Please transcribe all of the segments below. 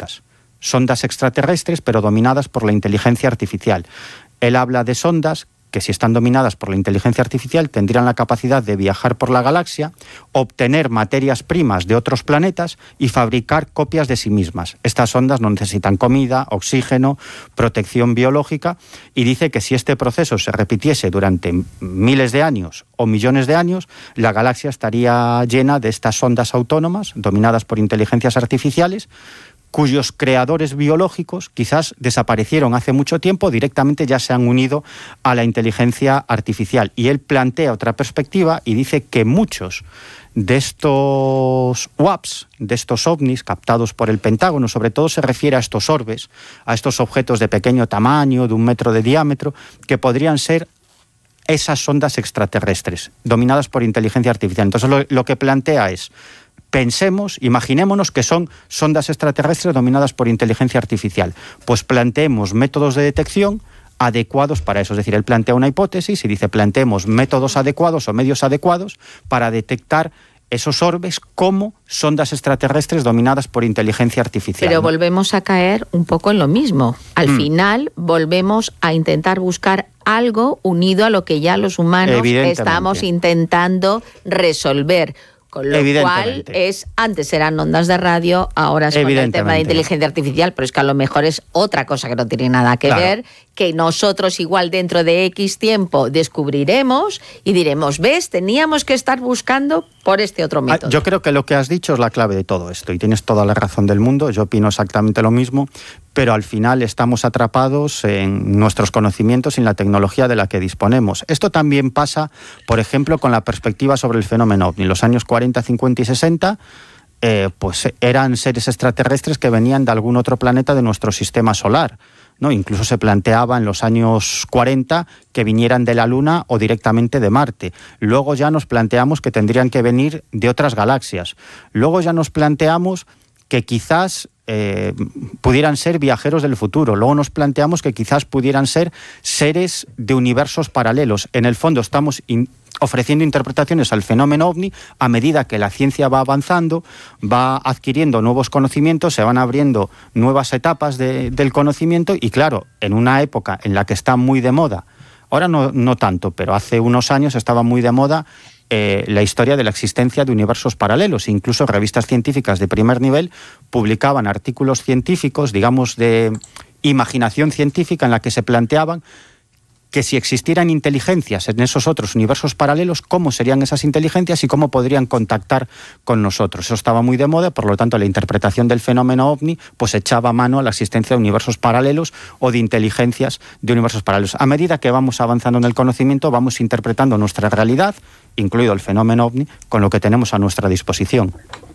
científicas. Sondas extraterrestres, pero dominadas por la inteligencia artificial. Él habla de sondas que, si están dominadas por la inteligencia artificial, tendrían la capacidad de viajar por la galaxia, obtener materias primas de otros planetas y fabricar copias de sí mismas. Estas sondas no necesitan comida, oxígeno, protección biológica, y dice que si este proceso se repitiese durante miles de años o millones de años, la galaxia estaría llena de estas sondas autónomas, dominadas por inteligencias artificiales, cuyos creadores biológicos quizás desaparecieron hace mucho tiempo, directamente ya se han unido a la inteligencia artificial. Y él plantea otra perspectiva y dice que muchos de estos WAPs, de estos ovnis captados por el Pentágono, sobre todo se refiere a estos orbes, a estos objetos de pequeño tamaño, de 1 metro de diámetro, que podrían ser esas sondas extraterrestres, dominadas por inteligencia artificial. Entonces lo que plantea es: imaginémonos que son sondas extraterrestres dominadas por inteligencia artificial. Pues planteemos métodos de detección adecuados para eso. Es decir, él plantea una hipótesis y dice: planteemos métodos adecuados o medios adecuados para detectar esos orbes como sondas extraterrestres dominadas por inteligencia artificial. Pero volvemos a caer un poco en lo mismo. Al final volvemos a intentar buscar algo unido a lo que ya los humanos estamos intentando resolver. Con lo cual antes eran ondas de radio, ahora es con el tema de inteligencia artificial, pero es que a lo mejor es otra cosa que no tiene nada que ver, que nosotros igual dentro de X tiempo descubriremos y diremos: ¿ves? Teníamos que estar buscando por este otro método. Yo creo que lo que has dicho es la clave de todo esto y tienes toda la razón del mundo. Yo opino exactamente lo mismo, pero al final estamos atrapados en nuestros conocimientos y en la tecnología de la que disponemos. Esto también pasa, por ejemplo, con la perspectiva sobre el fenómeno OVNI. En los años 40, 50 y 60, pues eran seres extraterrestres que venían de algún otro planeta de nuestro sistema solar, ¿no? Incluso se planteaba en los años 40 que vinieran de la Luna o directamente de Marte. Luego ya nos planteamos que tendrían que venir de otras galaxias. Luego ya nos planteamos que quizás pudieran ser viajeros del futuro. Luego nos planteamos que quizás pudieran ser seres de universos paralelos. En el fondo estamos ofreciendo interpretaciones al fenómeno OVNI a medida que la ciencia va avanzando, va adquiriendo nuevos conocimientos, se van abriendo nuevas etapas del conocimiento y, claro, en una época en la que está muy de moda, ahora no tanto, pero hace unos años estaba muy de moda la historia de la existencia de universos paralelos. Incluso revistas científicas de primer nivel publicaban artículos científicos, digamos, de imaginación científica, en la que se planteaban que si existieran inteligencias en esos otros universos paralelos, cómo serían esas inteligencias y cómo podrían contactar con nosotros. Eso estaba muy de moda, por lo tanto la interpretación del fenómeno OVNI pues echaba mano a la existencia de universos paralelos o de inteligencias de universos paralelos. A medida que vamos avanzando en el conocimiento, vamos interpretando nuestra realidad, incluido el fenómeno OVNI, con lo que tenemos a nuestra disposición.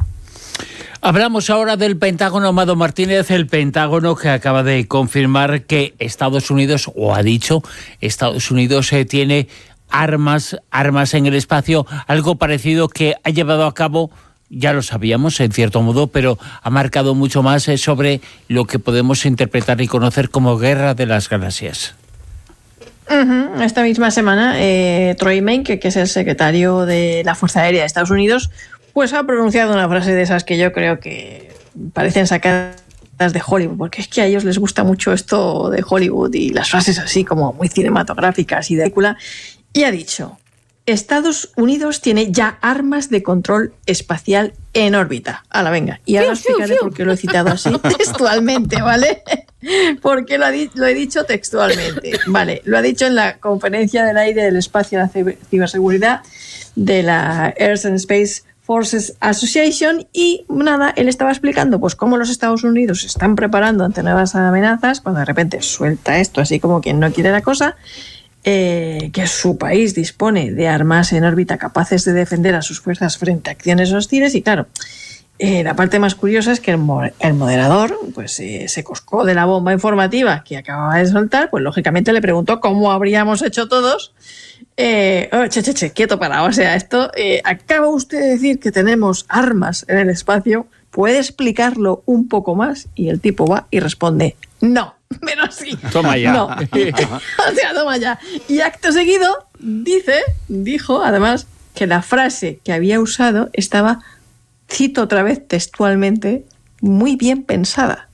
Hablamos ahora del Pentágono, Amado Martínez, el Pentágono que acaba de confirmar que Estados Unidos, o ha dicho, Estados Unidos tiene armas en el espacio, algo parecido que ha llevado a cabo, ya lo sabíamos en cierto modo, pero ha marcado mucho más sobre lo que podemos interpretar y conocer como Guerra de las Galaxias. Esta misma semana, Troy Menke, que es el secretario de la Fuerza Aérea de Estados Unidos, pues ha pronunciado una frase de esas que yo creo que parecen sacadas de Hollywood, porque es que a ellos les gusta mucho esto de Hollywood y las frases así como muy cinematográficas y de película, y ha dicho: Estados Unidos tiene ya armas de control espacial en órbita. ¡Hala, venga! Y ahora explicaré por qué lo he citado así textualmente, ¿vale? Porque lo he dicho textualmente. Vale, lo ha dicho en la Conferencia del Aire, del Espacio y la Ciberseguridad de la Air and Space Forces Association, y nada, él estaba explicando pues cómo los Estados Unidos se están preparando ante nuevas amenazas, cuando de repente suelta esto así como quien no quiere la cosa, que su país dispone de armas en órbita capaces de defender a sus fuerzas frente a acciones hostiles. Y claro, la parte más curiosa es que el moderador pues se coscó de la bomba informativa que acababa de soltar, pues lógicamente le preguntó cómo habríamos hecho todos. Quieto para, o sea, esto, acaba usted de decir que tenemos armas en el espacio, ¿puede explicarlo un poco más? Y el tipo va y responde: no, pero sí. Toma ya. No. O sea, toma ya. Y acto seguido dijo además que la frase que había usado estaba, cito otra vez textualmente, muy bien pensada.